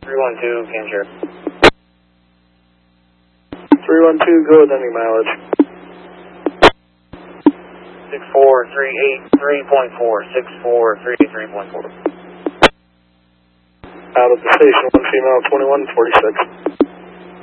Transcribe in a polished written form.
312, Cam Sheriff. 312, go with any mileage. 6438.3.4, 6438.3.4. Out of the station, 1 female, 2146.